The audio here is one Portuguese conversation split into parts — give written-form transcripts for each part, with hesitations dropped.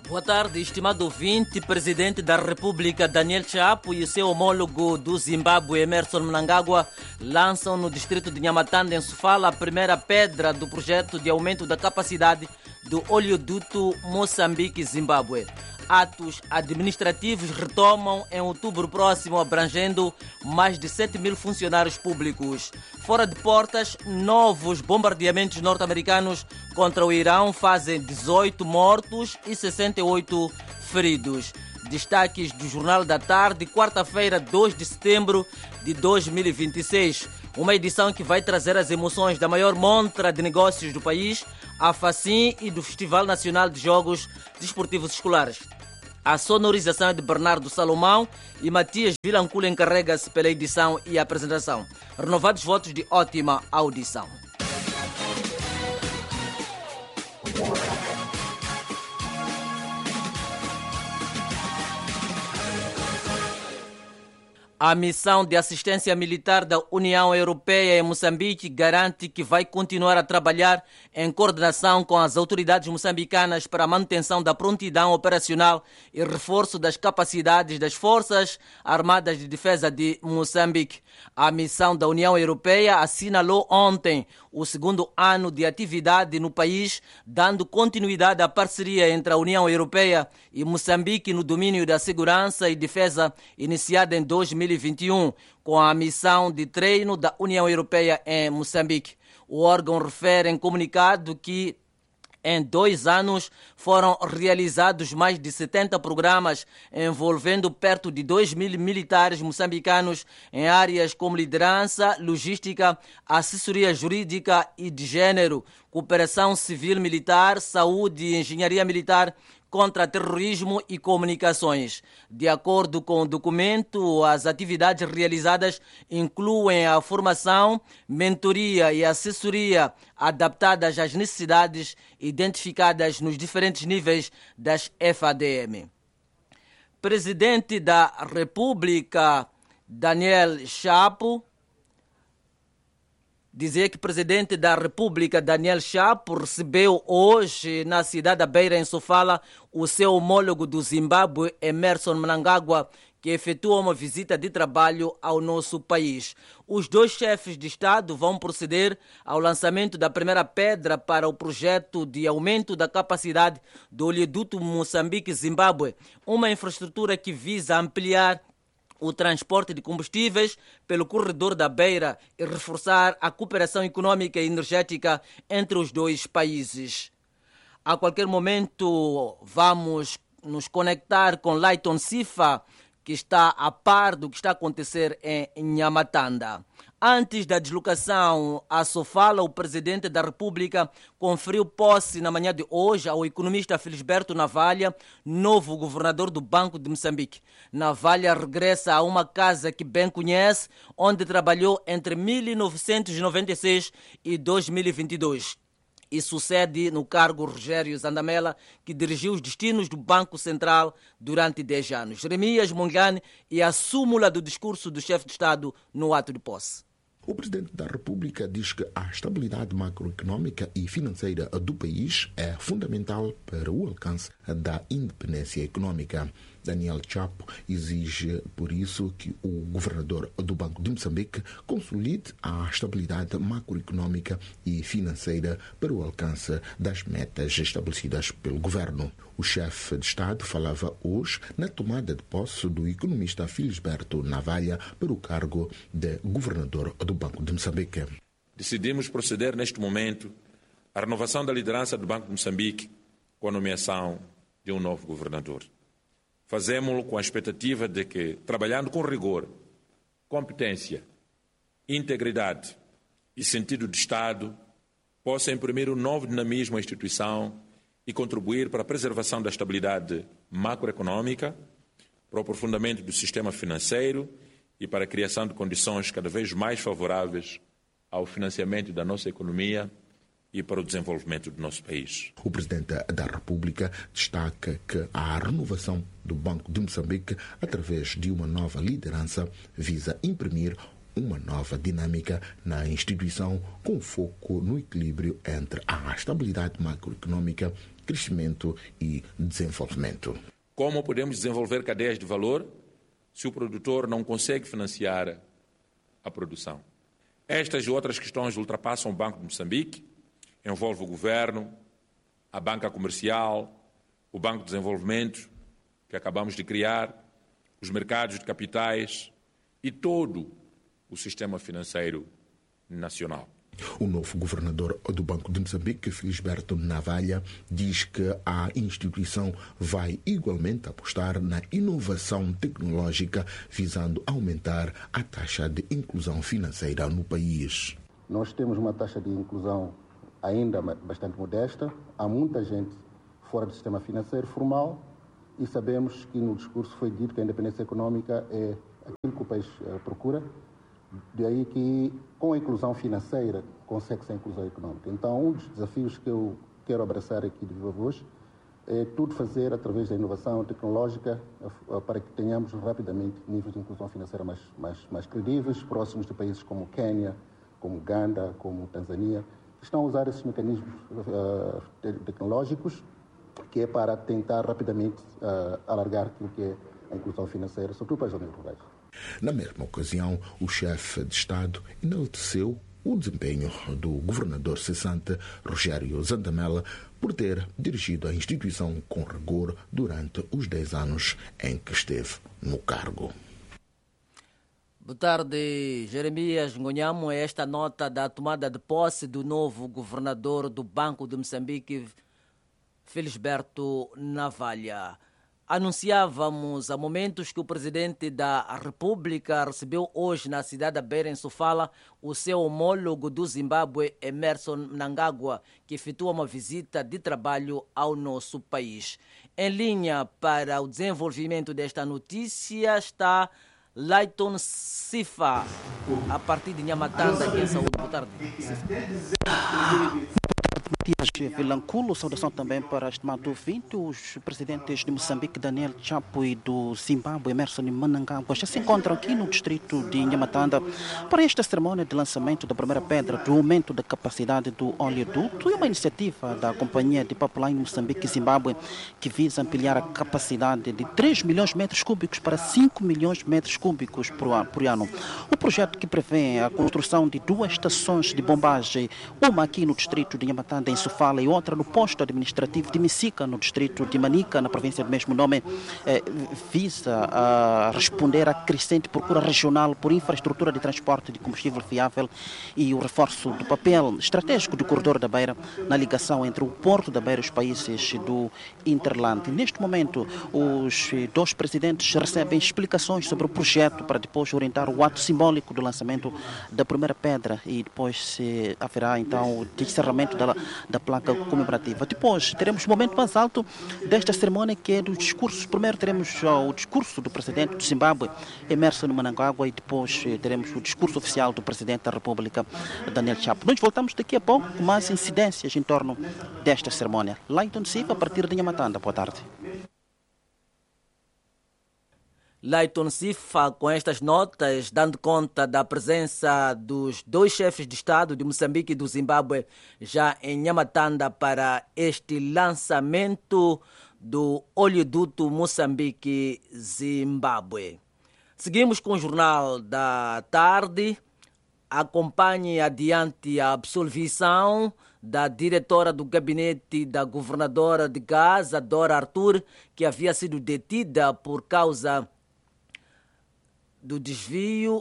Boa tarde, estimado ouvinte. Presidente da República Daniel Chapo e o seu homólogo do Zimbábue, Emmerson Mnangagwa, lançam no distrito de Nhamatanda, em Sofala, a primeira pedra do projeto de aumento da capacidade do oleoduto Moçambique-Zimbábue. Atos administrativos retomam em outubro próximo, abrangendo mais de 7 mil funcionários públicos. Fora de portas, novos bombardeamentos norte-americanos contra o Irão fazem 18 mortos e 68 feridos. Destaques do Jornal da Tarde, quarta-feira, 2 de setembro de 2026. Uma edição que vai trazer as emoções da maior montra de negócios do país, a FACIM, e do Festival Nacional de Jogos Desportivos Escolares. A sonorização é de Bernardo Salomão e Matias Vilancula encarrega-se pela edição e apresentação. Renovados votos de ótima audição. A missão de assistência militar da União Europeia em Moçambique garante que vai continuar a trabalhar em coordenação com as autoridades moçambicanas para a manutenção da prontidão operacional e reforço das capacidades das Forças Armadas de Defesa de Moçambique. A missão da União Europeia assinalou ontem o segundo ano de atividade no país, dando continuidade à parceria entre a União Europeia e Moçambique no domínio da segurança e defesa, iniciada em 2021, com a missão de treino da União Europeia em Moçambique. O órgão refere em comunicado que em 2 anos foram realizados mais de 70 programas envolvendo perto de 2 mil militares moçambicanos em áreas como liderança, logística, assessoria jurídica e de gênero, cooperação civil-militar, saúde e engenharia militar, contra-terrorismo e comunicações. De acordo com o documento, as atividades realizadas incluem a formação, mentoria e assessoria adaptadas às necessidades identificadas nos diferentes níveis das FADM. Presidente da República, Daniel Chapo, dizer que o presidente da República, Daniel Chapo, recebeu hoje na cidade da Beira, em Sofala, o seu homólogo do Zimbábue, Emmerson Mnangagwa, que efetua uma visita de trabalho ao nosso país. Os dois chefes de Estado vão proceder ao lançamento da primeira pedra para o projeto de aumento da capacidade do oleoduto Moçambique-Zimbábue, uma infraestrutura que visa ampliar o transporte de combustíveis pelo corredor da Beira e reforçar a cooperação econômica e energética entre os dois países. A qualquer momento vamos nos conectar com Layton Sifa, que está a par do que está a acontecer em Nhamatanda. Antes da deslocação a Sofala, o presidente da República conferiu posse na manhã de hoje ao economista Felisberto Navalha, novo governador do Banco de Moçambique. Navalha regressa a uma casa que bem conhece, onde trabalhou entre 1996 e 2022. E sucede no cargo Rogério Zandamela, que dirigiu os destinos do Banco Central durante 10 anos. Jeremias Mongane e a súmula do discurso do chefe de Estado no ato de posse. O presidente da República diz que a estabilidade macroeconômica e financeira do país é fundamental para o alcance da independência econômica. Daniel Chapo exige, por isso, que o governador do Banco de Moçambique consolide a estabilidade macroeconômica e financeira para o alcance das metas estabelecidas pelo governo. O chefe de Estado falava hoje na tomada de posse do economista Felisberto Navalha para o cargo de governador do Banco de Moçambique. Decidimos proceder neste momento à renovação da liderança do Banco de Moçambique com a nomeação de um novo governador. Fazemos-lo com a expectativa de que, trabalhando com rigor, competência, integridade e sentido de Estado, possa imprimir um novo dinamismo à instituição e contribuir para a preservação da estabilidade macroeconômica, para o aprofundamento do sistema financeiro e para a criação de condições cada vez mais favoráveis ao financiamento da nossa economia e para o desenvolvimento do nosso país. O presidente da República destaca que a renovação do Banco de Moçambique, através de uma nova liderança, visa imprimir uma nova dinâmica na instituição com foco no equilíbrio entre a estabilidade macroeconômica crescimento e desenvolvimento. Como podemos desenvolver cadeias de valor se o produtor não consegue financiar a produção? Estas e outras questões ultrapassam o Banco de Moçambique, envolve o governo, a banca comercial, o Banco de Desenvolvimento, que acabamos de criar, os mercados de capitais e todo o sistema financeiro nacional. O novo governador do Banco de Moçambique, Felisberto Navalha, diz que a instituição vai igualmente apostar na inovação tecnológica, visando aumentar a taxa de inclusão financeira no país. Nós temos uma taxa de inclusão ainda bastante modesta. Há muita gente fora do sistema financeiro formal e sabemos que no discurso foi dito que a independência econômica é aquilo que o país procura. Daí que, com a inclusão financeira, consegue-se a inclusão econômica. Então, um dos desafios que eu quero abraçar aqui de viva voz é tudo fazer através da inovação tecnológica para que tenhamos rapidamente níveis de inclusão financeira mais credíveis, próximos de países como Quênia, como Uganda, como Tanzânia, que estão a usar esses mecanismos tecnológicos, que é para tentar rapidamente alargar aquilo que é a inclusão financeira, sobretudo para as zonas rurais. Na mesma ocasião, o chefe de Estado enalteceu o desempenho do governador cessante Rogério Zandamela por ter dirigido a instituição com rigor durante os 10 anos em que esteve no cargo. Boa tarde, Jeremias Ngonhamo. Esta nota da tomada de posse do novo governador do Banco de Moçambique, Felisberto Navalha. Anunciávamos há momentos que o presidente da República recebeu hoje na cidade da Beira, em Sofala, o seu homólogo do Zimbábue, Emmerson Mnangagwa, que efetua uma visita de trabalho ao nosso país. Em linha para o desenvolvimento desta notícia está Layton Sifa, a partir de Nhamatanda, aqui em Saúde. Boa tarde, Sifa. Matias Vilanculo, saudação também para estimado ouvinte. Os presidentes de Moçambique, Daniel Chapo, e do Zimbábue, Emmerson Mnangagwa, já se encontram aqui no distrito de Nhamatanda para esta cerimônia de lançamento da primeira pedra do aumento da capacidade do oleoduto e uma iniciativa da Companhia de Pipeline Moçambique e Zimbábue que visa ampliar a capacidade de 3 milhões de metros cúbicos para 5 milhões de metros cúbicos por ano. O projeto que prevê a construção de 2 estações de bombagem, uma aqui no distrito de Nhamatanda, em Sofala, e outra no posto administrativo de Micica, no distrito de Manica, na província do mesmo nome, visa a responder à crescente procura regional por infraestrutura de transporte de combustível fiável e o reforço do papel estratégico do corredor da Beira na ligação entre o Porto da Beira e os países do Interland. Neste momento, os 2 presidentes recebem explicações sobre o projeto para depois orientar o ato simbólico do lançamento da primeira pedra e depois haverá então o encerramento da placa comemorativa. Depois teremos o momento mais alto desta cerimônia, que é dos discursos. Primeiro teremos o discurso do presidente do Zimbábue, Emmerson Mnangagwa, e depois teremos o discurso oficial do presidente da República, Daniel Chapo. Nós voltamos daqui a pouco com mais incidências em torno desta cerimônia. Layton Sifa, a partir de Nhamatanda. Boa tarde. Layton Sifa, com estas notas, dando conta da presença dos 2 chefes de Estado de Moçambique e do Zimbábue já em Nhamatanda para este lançamento do oleoduto Moçambique-Zimbábue. Seguimos com o Jornal da Tarde. Acompanhe adiante a absolvição da diretora do gabinete da governadora de Gaza, Dora Artur, que havia sido detida por causa do desvio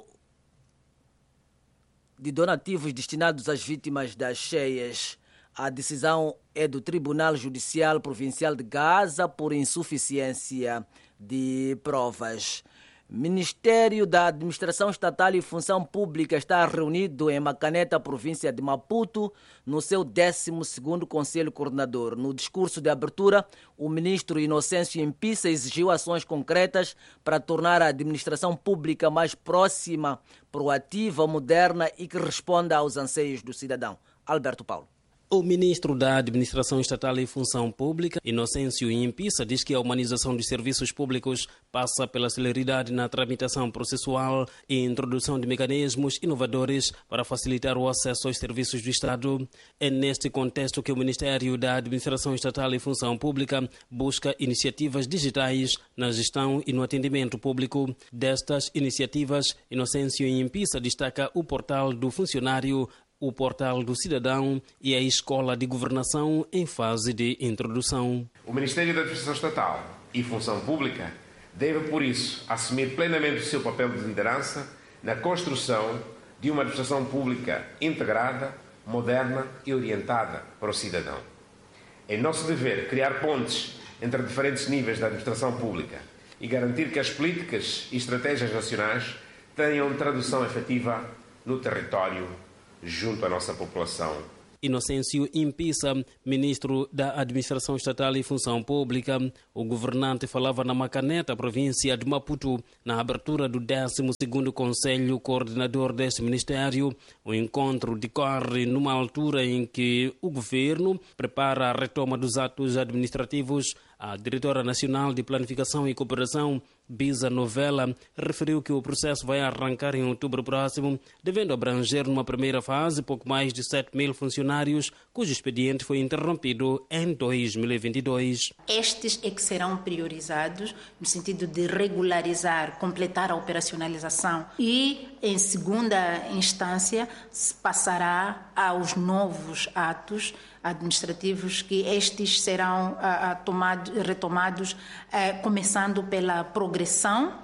de donativos destinados às vítimas das cheias. A decisão é do Tribunal Judicial Provincial de Gaza por insuficiência de provas. Ministério da Administração Estatal e Função Pública está reunido em Macaneta, província de Maputo, no seu 12º Conselho Coordenador. No discurso de abertura, o ministro Inocêncio Impissa exigiu ações concretas para tornar a administração pública mais próxima, proativa, moderna e que responda aos anseios do cidadão. Alberto Paulo. O ministro da Administração Estatal e Função Pública, Inocêncio Impisa, diz que a humanização dos serviços públicos passa pela celeridade na tramitação processual e introdução de mecanismos inovadores para facilitar o acesso aos serviços do Estado. É neste contexto que o Ministério da Administração Estatal e Função Pública busca iniciativas digitais na gestão e no atendimento público. Destas iniciativas, Inocêncio Impisa destaca o Portal do Funcionário, o Portal do Cidadão e a Escola de Governação em fase de introdução. O Ministério da Administração Estatal e Função Pública deve, por isso, assumir plenamente o seu papel de liderança na construção de uma administração pública integrada, moderna e orientada para o cidadão. É nosso dever criar pontes entre diferentes níveis da administração pública e garantir que as políticas e estratégias nacionais tenham tradução efetiva no território junto à nossa população. Inocêncio Impisa, ministro da Administração Estatal e Função Pública, o governante falava na Macaneta, província de Maputo, na abertura do 12º Conselho Coordenador deste Ministério. O encontro decorre numa altura em que o governo prepara a retoma dos atos administrativos. A diretora nacional de Planificação e Cooperação, Bisa Novella, referiu que o processo vai arrancar em outubro próximo, devendo abranger numa primeira fase pouco mais de 7.000 funcionários, cujo expediente foi interrompido em 2022. Estes é que serão priorizados no sentido de regularizar, completar a operacionalização e, em segunda instância, se passará aos novos atos administrativos, que estes serão retomados, começando pela progressão,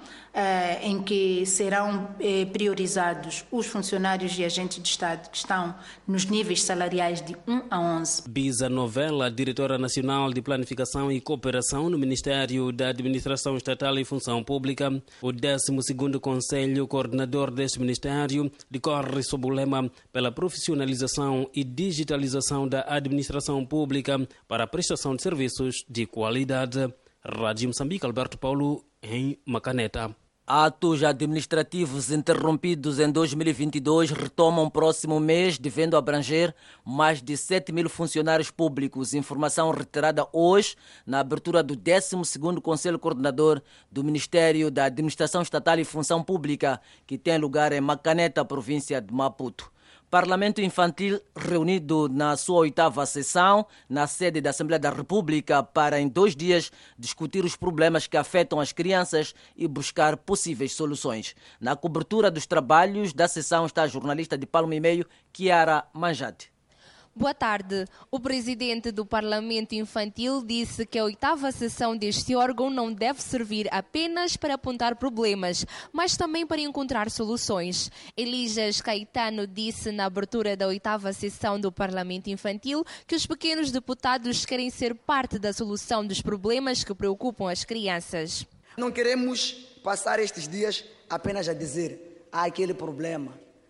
em que serão priorizados os funcionários e agentes de Estado que estão nos níveis salariais de 1 a 11. Bisa Novella, diretora nacional de Planificação e Cooperação no Ministério da Administração Estatal e Função Pública. O 12º Conselho Coordenador deste Ministério decorre sob o lema pela profissionalização e digitalização da administração pública para a prestação de serviços de qualidade. Rádio Moçambique, Alberto Paulo, em Macaneta. Atos administrativos interrompidos em 2022 retomam próximo mês, devendo abranger mais de 7.000 funcionários públicos. Informação retirada hoje na abertura do 12º Conselho Coordenador do Ministério da Administração Estatal e Função Pública, que tem lugar em Macaneta, província de Maputo. Parlamento Infantil reunido na sua 8ª sessão, na sede da Assembleia da República, para em 2 dias discutir os problemas que afetam as crianças e buscar possíveis soluções. Na cobertura dos trabalhos da sessão está a jornalista de Palma e Meio, Kiara Manjade. Boa tarde. O presidente do Parlamento Infantil disse que a 8ª sessão deste órgão não deve servir apenas para apontar problemas, mas também para encontrar soluções. Elijas Caetano disse na abertura da 8ª sessão do Parlamento Infantil que os pequenos deputados querem ser parte da solução dos problemas que preocupam as crianças. Não queremos passar estes dias apenas a dizer há aquele problema.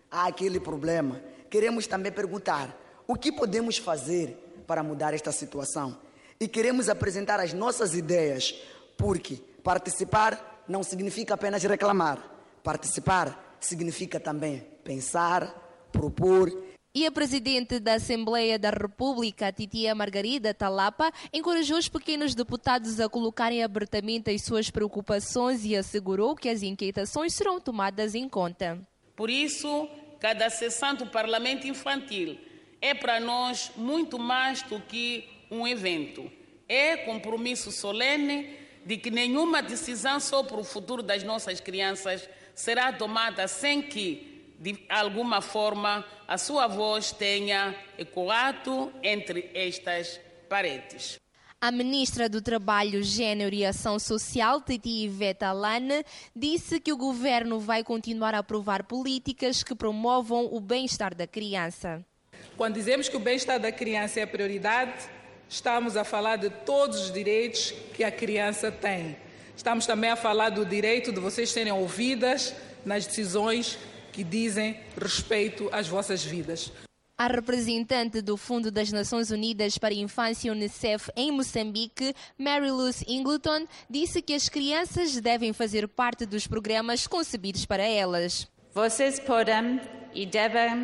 Queremos também perguntar o que podemos fazer para mudar esta situação? E queremos apresentar as nossas ideias, porque participar não significa apenas reclamar. Participar significa também pensar, propor. E a presidente da Assembleia da República, Titia Margarida Talapa, encorajou os pequenos deputados a colocarem abertamente as suas preocupações e assegurou que as inquietações serão tomadas em conta. Por isso, cada sessão do Parlamento Infantil é para nós muito mais do que um evento. É compromisso solene de que nenhuma decisão sobre o futuro das nossas crianças será tomada sem que, de alguma forma, a sua voz tenha ecoado entre estas paredes. A ministra do Trabalho, Gênero e Ação Social, Titi Iveta Alane, disse que o governo vai continuar a aprovar políticas que promovam o bem-estar da criança. Quando dizemos que o bem-estar da criança é a prioridade, estamos a falar de todos os direitos que a criança tem. Estamos também a falar do direito de vocês serem ouvidas nas decisões que dizem respeito às vossas vidas. A representante do Fundo das Nações Unidas para a Infância UNICEF em Moçambique, Mary Luz Ingleton, disse que as crianças devem fazer parte dos programas concebidos para elas. Vocês podem e devem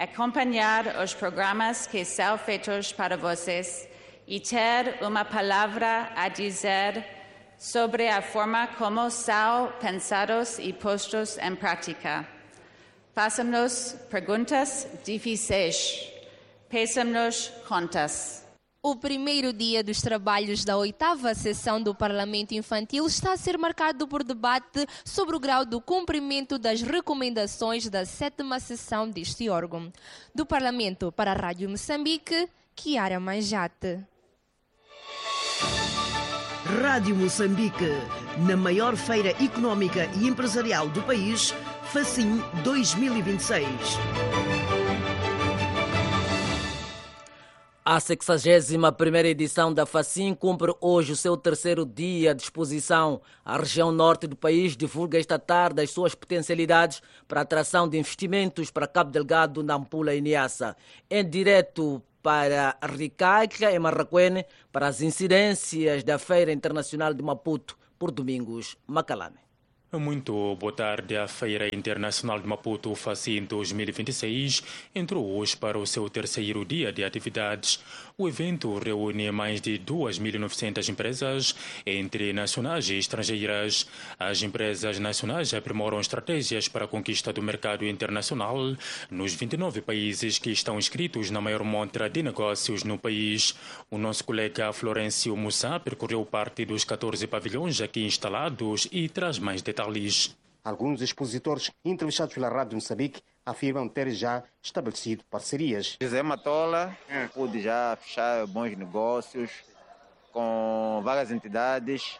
acompanhar os programas que são feitos para vocês e ter uma palavra a dizer sobre a forma como são pensados e postos em prática. Façam-nos perguntas difíceis. Peçam-nos contas. O primeiro dia dos trabalhos da 8ª sessão do Parlamento Infantil está a ser marcado por debate sobre o grau do cumprimento das recomendações da 7ª sessão deste órgão. Do Parlamento para a Rádio Moçambique, Chiara Manjate. Rádio Moçambique, na maior feira económica e empresarial do país, FACIM 2026. A 61ª edição da FACIM cumpre hoje o seu terceiro dia de exposição. A região norte do país divulga esta tarde as suas potencialidades para a atração de investimentos para Cabo Delgado, Nampula e Niassa. Em direto para Ricaca, em Marraquene, para as incidências da Feira Internacional de Maputo, por Domingos Macalame. Muito boa tarde. A Feira Internacional de Maputo, FACIM 2026, entrou hoje para o seu terceiro dia de atividades. O evento reúne mais de 2.900 empresas, entre nacionais e estrangeiras. As empresas nacionais aprimoram estratégias para a conquista do mercado internacional nos 29 países que estão inscritos na maior montra de negócios no país. O nosso colega Florencio Mussa percorreu parte dos 14 pavilhões aqui instalados e traz mais detalhes. Alguns expositores entrevistados pela Rádio Moçambique afirmam ter já estabelecido parcerias. José Matola pude já fechar bons negócios com várias entidades,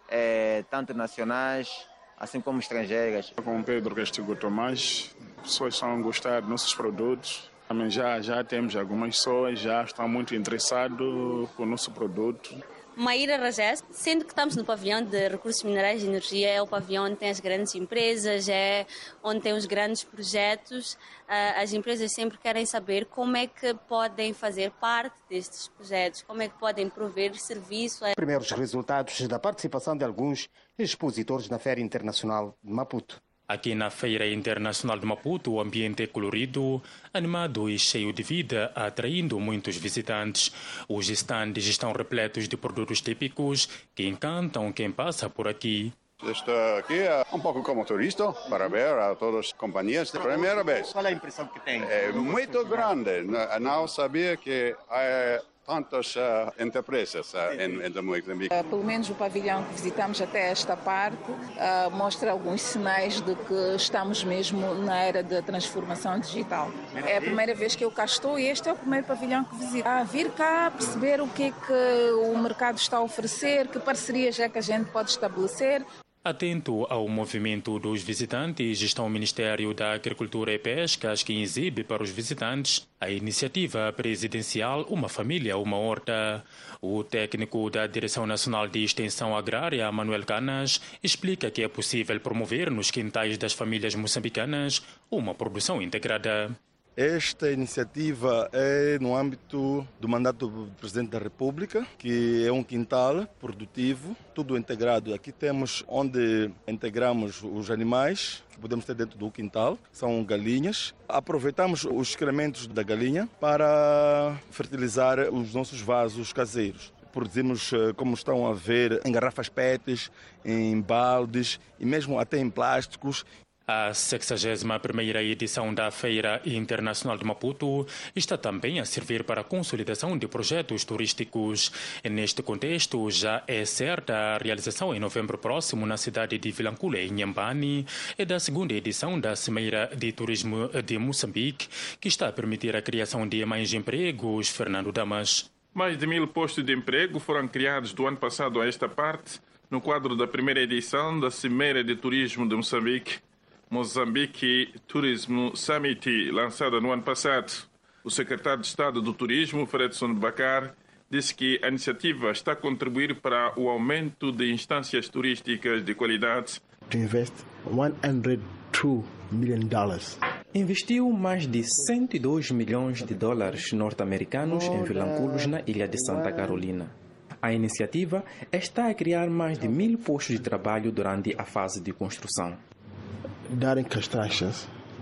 tanto nacionais assim como estrangeiras. Com o Pedro Castilho Tomás, pessoas estão a gostar dos nossos produtos. Também já temos algumas pessoas já estão muito interessadas com o nosso produto. Maíra Rajés, sendo que estamos no pavilhão de recursos minerais e energia, é o pavilhão onde tem as grandes empresas, é onde tem os grandes projetos. As empresas sempre querem saber como é que podem fazer parte destes projetos, como é que podem prover serviço. Primeiros resultados da participação de alguns expositores na Feira Internacional de Maputo. Aqui na Feira Internacional de Maputo, o ambiente é colorido, animado e cheio de vida, atraindo muitos visitantes. Os estandes estão repletos de produtos típicos que encantam quem passa por aqui. Estou aqui um pouco como turista para ver a todas as companhias de primeira vez. Qual é a impressão que tem? É muito grande. Não sabia que há tantas empresas em Moçambique. Pelo menos o pavilhão que visitamos até esta parte mostra alguns sinais de que estamos mesmo na era da transformação digital. É a primeira vez que eu cá estou e este é o primeiro pavilhão que visito. Vir cá, perceber o que é que o mercado está a oferecer, que parcerias é que a gente pode estabelecer. Atento ao movimento dos visitantes está o Ministério da Agricultura e Pescas, que exibe para os visitantes a iniciativa presidencial Uma Família, Uma Horta. O técnico da Direção Nacional de Extensão Agrária, Manuel Canas, explica que é possível promover nos quintais das famílias moçambicanas uma produção integrada. Esta iniciativa é no âmbito do mandato do Presidente da República, que é um quintal produtivo, tudo integrado. Aqui temos onde integramos os animais que podemos ter dentro do quintal, são galinhas. Aproveitamos os excrementos da galinha para fertilizar os nossos vasos caseiros. Produzimos, como estão a ver, em garrafas PET, em baldes e mesmo até em plásticos. A 61ª edição da Feira Internacional de Maputo está também a servir para a consolidação de projetos turísticos. Neste contexto, já é certa a realização em novembro próximo na cidade de Vilanculo, em Inhambane, da segunda edição da Cimeira de Turismo de Moçambique, que está a permitir a criação de mais empregos. Fernando Damas. Mais de 1.000 postos de emprego foram criados do ano passado a esta parte, no quadro da primeira edição da Cimeira de Turismo de Moçambique. Moçambique Tourism Summit, lançada no ano passado. O secretário de Estado do Turismo, Fredson Bacar, disse que a iniciativa está a contribuir para o aumento de instâncias turísticas de qualidade. Investiu mais de 102 milhões de dólares norte-americanos em Vilanculos, na ilha de Santa Carolina. A iniciativa está a criar mais de 1.000 postos de trabalho durante a fase de construção.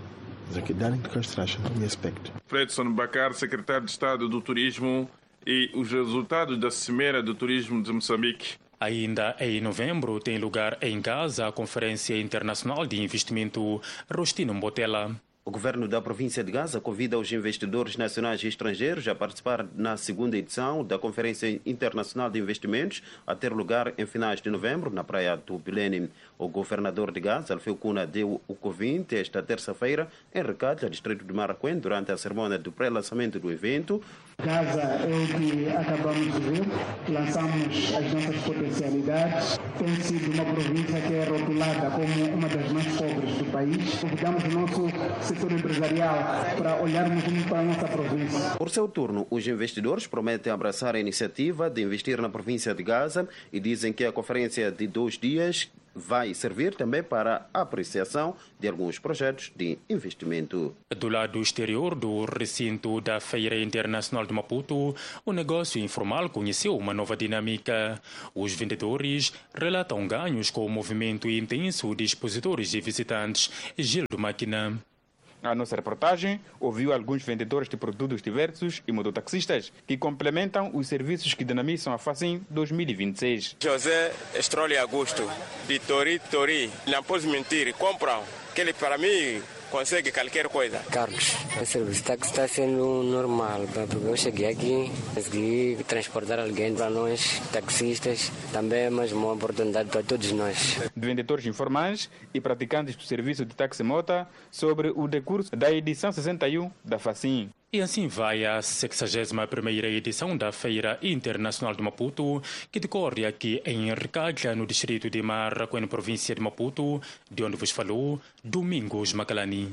que darem de construção no aspecto. Fredson Bacar, secretário de Estado do Turismo, e os resultados da Cimeira do Turismo de Moçambique. Ainda em novembro tem lugar em Gaza a Conferência Internacional de Investimento Rostino Mbotela. O governo da província de Gaza convida os investidores nacionais e estrangeiros a participar na segunda edição da Conferência Internacional de Investimentos, a ter lugar em finais de novembro na praia do Bilene. O governador de Gaza, Alfeu Kuna, deu o convite esta terça-feira em Recalha, distrito de Maracuém, durante a cerimônia do pré-lançamento do evento. Gaza é o que acabamos de ver, lançamos as nossas potencialidades, tem sido uma província que é rotulada como uma das mais pobres do país. Convidamos o nosso setor empresarial para olharmos para a nossa província. Por seu turno, os investidores prometem abraçar a iniciativa de investir na província de Gaza e dizem que a conferência de 2 dias vai servir também para a apreciação de alguns projetos de investimento. Do lado exterior do recinto da Feira Internacional de Maputo, o negócio informal conheceu uma nova dinâmica. Os vendedores relatam ganhos com o movimento intenso de expositores e visitantes. Gildo Máquina. A nossa reportagem ouviu alguns vendedores de produtos diversos e mototaxistas que complementam os serviços que dinamizam a FACIM 2026. José Estrole Augusto, de Tori, não posso mentir, compram, que ele para mim consegue qualquer coisa. Carlos, o serviço táxi está sendo normal, porque eu cheguei aqui, consegui transportar alguém para nós, taxistas, também é mais uma oportunidade para todos nós. De vendedores informais e praticantes do serviço de taxi-mota sobre o decurso da edição 61 da FACIM. E assim vai a 61ª edição da Feira Internacional de Maputo, que decorre aqui em Recalha, no distrito de Maracuém, província de Maputo, de onde vos falou Domingos Macalani.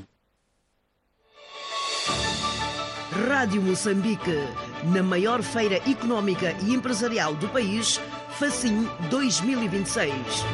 Rádio Moçambique, na maior feira económica e empresarial do país, FACIM 2026.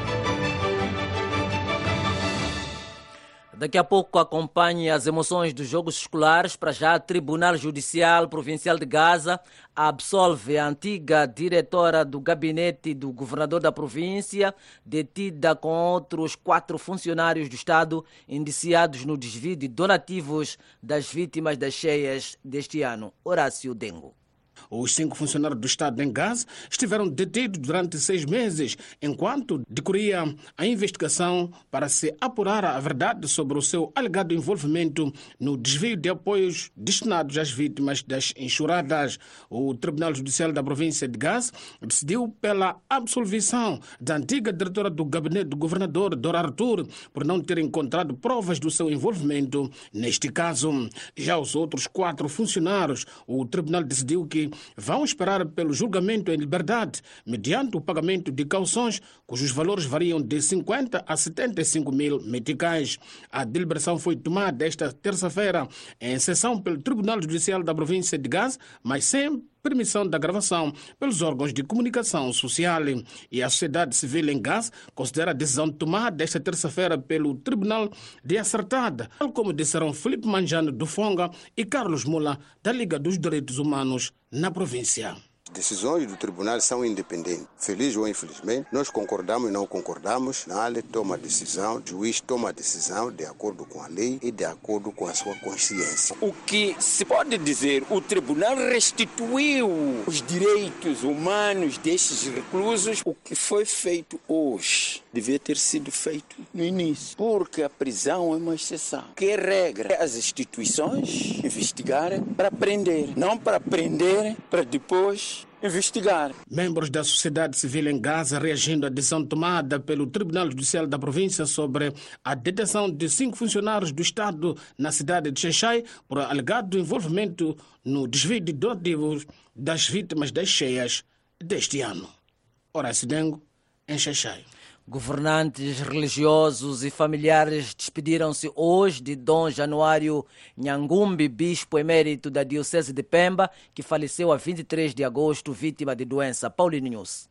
Daqui a pouco acompanhe as emoções dos Jogos Escolares. Para já, Tribunal Judicial Provincial de Gaza absolve a antiga diretora do gabinete do governador da província, detida com outros 4 funcionários do Estado indiciados no desvio de donativos das vítimas das cheias deste ano. Horácio Dengo. Os 5 funcionários do Estado em Gaza estiveram detidos durante 6 meses, enquanto decorria a investigação para se apurar a verdade sobre o seu alegado envolvimento no desvio de apoios destinados às vítimas das enxurradas. O Tribunal Judicial da província de Gaza decidiu pela absolvição da antiga diretora do gabinete do governador, Dora Artur, por não ter encontrado provas do seu envolvimento neste caso. Já os outros 4 funcionários, o tribunal decidiu que vão esperar pelo julgamento em liberdade, mediante o pagamento de cauções, cujos valores variam de 50 a 75 mil meticais. A deliberação foi tomada esta terça-feira em sessão pelo Tribunal Judicial da província de Gaza, mas sem permissão da gravação pelos órgãos de comunicação social. E a sociedade civil em Gaza considera a decisão tomada esta terça-feira pelo Tribunal de acertada, tal como disseram Filipe Manjano do Fonga e Carlos Mula, da Liga dos Direitos Humanos na província. Decisões do tribunal são independentes. Feliz ou infelizmente, nós concordamos e não concordamos. Na lei toma a decisão, o juiz toma a decisão de acordo com a lei e de acordo com a sua consciência. O que se pode dizer, o tribunal restituiu os direitos humanos destes reclusos. O que foi feito hoje devia ter sido feito no início, porque a prisão é uma exceção. Que regra? As instituições investigarem para prender, não para prender para depois investigar. Membros da sociedade civil em Gaza reagindo à decisão tomada pelo Tribunal Judicial da província sobre a detenção de 5 funcionários do Estado na cidade de Xai-Xai por alegado envolvimento no desvio de donativos das vítimas das cheias deste ano. Horácio Dengo, em Xai-Xai. Governantes religiosos e familiares despediram-se hoje de Dom Januário Nhangumbi, bispo emérito da Diocese de Pemba, que faleceu a 23 de agosto, vítima de doença. Paulinho News.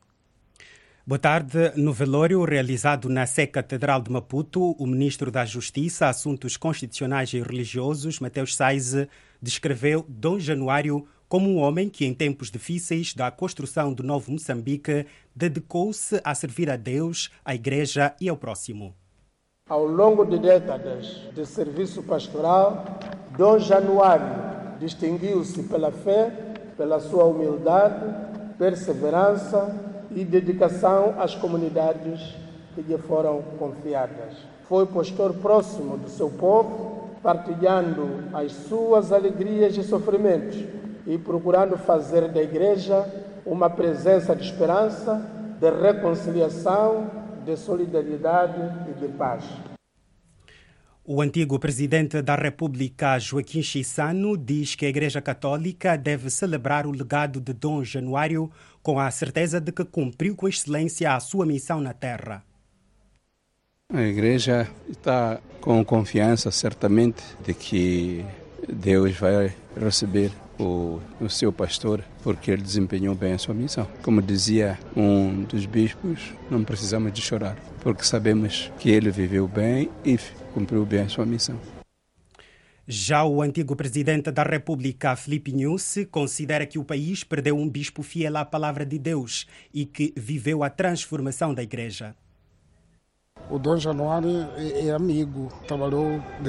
Boa tarde. No velório realizado na Sé Catedral de Maputo, o ministro da Justiça, Assuntos Constitucionais e Religiosos, Mateus Saiz, descreveu Dom Januário como um homem que, em tempos difíceis da construção do novo Moçambique, dedicou-se a servir a Deus, à Igreja e ao próximo. Ao longo de décadas de serviço pastoral, Dom Januário distinguiu-se pela fé, pela sua humildade, perseverança e dedicação às comunidades que lhe foram confiadas. Foi pastor próximo do seu povo, partilhando as suas alegrias e sofrimentos e procurando fazer da igreja uma presença de esperança, de reconciliação, de solidariedade e de paz. O antigo presidente da República, Joaquim Chissano, diz que a Igreja Católica deve celebrar o legado de Dom Januário com a certeza de que cumpriu com excelência a sua missão na Terra. A Igreja está com confiança, certamente, de que Deus vai receber o seu pastor, porque ele desempenhou bem a sua missão. Como dizia um dos bispos, não precisamos de chorar, porque sabemos que ele viveu bem e cumpriu bem a sua missão. Já o antigo presidente da República, Filipe Nyusi, considera que o país perdeu um bispo fiel à palavra de Deus e que viveu a transformação da Igreja. O Dom Januário é amigo, trabalhou